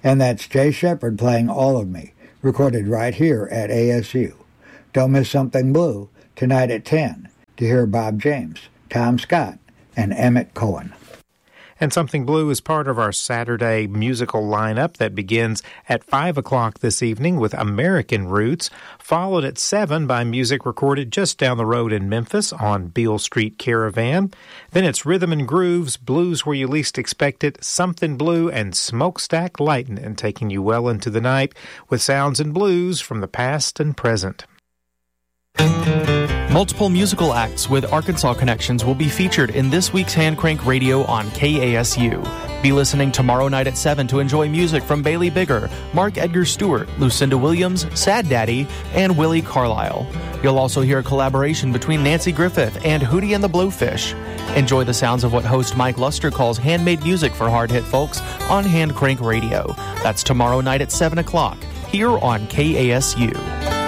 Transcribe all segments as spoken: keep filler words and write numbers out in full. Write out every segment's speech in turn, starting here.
And that's Jay Shepard playing All of Me, recorded right here at A S U. Don't miss Something Blue tonight at ten to hear Bob James, Tom Scott, and Emmett Cohen. And Something Blue is part of our Saturday musical lineup that begins at five o'clock this evening with American Roots, followed at seven by music recorded just down the road in Memphis on Beale Street Caravan. Then it's Rhythm and Grooves, Blues Where You Least Expect It, Something Blue, and Smokestack Lightnin', taking you well into the night with sounds and blues from the past and present. Multiple musical acts with Arkansas connections will be featured in this week's Hand Crank Radio on K A S U. Be listening tomorrow night at seven to enjoy music from Bailey Bigger, Mark Edgar Stewart, Lucinda Williams, Sad Daddy, and Willie Carlisle. You'll also hear a collaboration between Nancy Griffith and Hootie and the Blowfish. Enjoy the sounds of what host Mike Luster calls handmade music for hard-hit folks on Hand Crank Radio. That's tomorrow night at seven o'clock here on K A S U.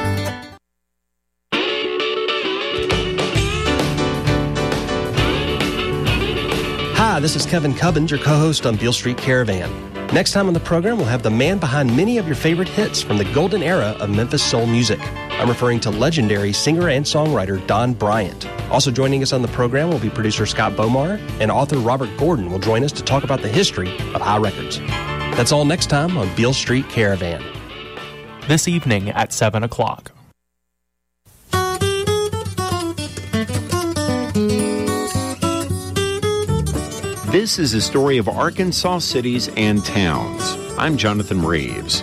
Hi, this is Kevin Cubbins, your co-host on Beale Street Caravan. Next time on the program, we'll have the man behind many of your favorite hits from the golden era of Memphis soul music. I'm referring to legendary singer and songwriter Don Bryant. Also joining us on the program will be producer Scott Bomar, and author Robert Gordon will join us to talk about the history of Hi Records. That's all next time on Beale Street Caravan. This evening at seven o'clock. This is a story of Arkansas cities and towns. I'm Jonathan Reeves.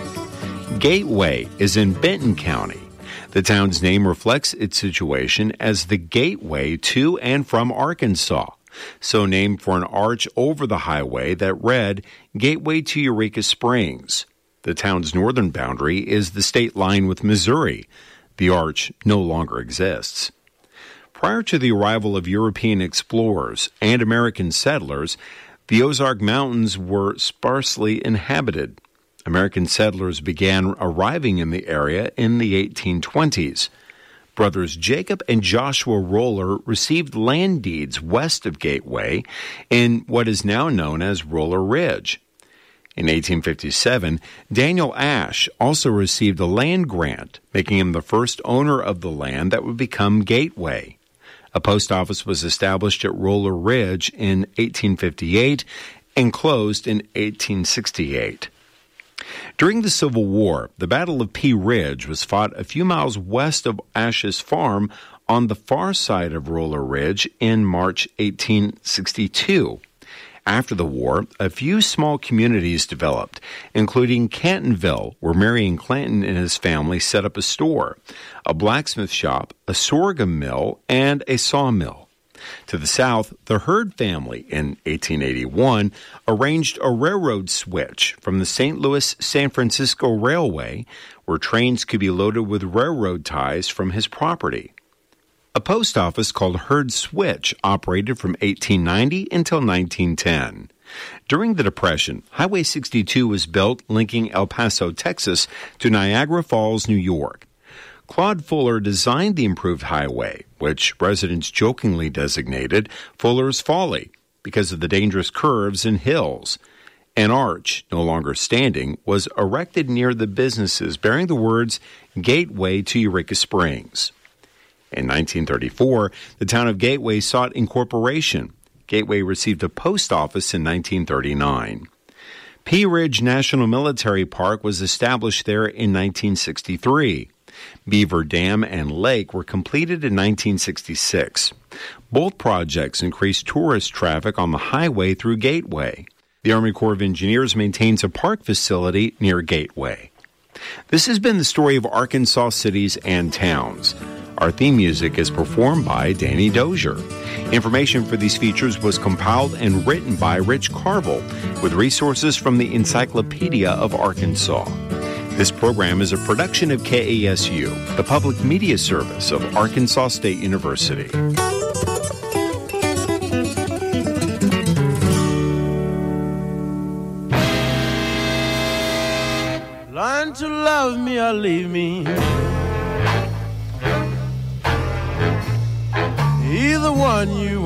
Gateway is in Benton County. The town's name reflects its situation as the gateway to and from Arkansas, so named for an arch over the highway that read Gateway to Eureka Springs. The town's northern boundary is the state line with Missouri. The arch no longer exists. Prior to the arrival of European explorers and American settlers, the Ozark Mountains were sparsely inhabited. American settlers began arriving in the area in the eighteen twenties. Brothers Jacob and Joshua Roller received land deeds west of Gateway in what is now known as Roller Ridge. In eighteen fifty-seven, Daniel Ash also received a land grant, making him the first owner of the land that would become Gateway. A post office was established at Roller Ridge in eighteen fifty-eight and closed in eighteen sixty-eight. During the Civil War, the Battle of Pea Ridge was fought a few miles west of Ash's farm on the far side of Roller Ridge in March eighteen sixty-two. After the war, a few small communities developed, including Cantonville, where Marion Clanton and his family set up a store, a blacksmith shop, a sorghum mill, and a sawmill. To the south, the Hurd family in eighteen eighty-one arranged a railroad switch from the Saint Louis-San Francisco Railway, where trains could be loaded with railroad ties from his property. A post office called Hurd Switch operated from eighteen ninety until nineteen ten. During the Depression, Highway sixty-two was built linking El Paso, Texas to Niagara Falls, New York. Claude Fuller designed the improved highway, which residents jokingly designated Fuller's Folly because of the dangerous curves and hills. An arch, no longer standing, was erected near the businesses bearing the words Gateway to Eureka Springs. In nineteen thirty-four, the town of Gateway sought incorporation. Gateway received a post office in nineteen thirty-nine. Pea Ridge National Military Park was established there in nineteen sixty-three. Beaver Dam and Lake were completed in nineteen sixty-six. Both projects increased tourist traffic on the highway through Gateway. The Army Corps of Engineers maintains a park facility near Gateway. This has been the story of Arkansas cities and towns. Our theme music is performed by Danny Dozier. Information for these features was compiled and written by Rich Carville with resources from the Encyclopedia of Arkansas. This program is a production of K A S U, the public media service of Arkansas State University. Learn to love me or leave me.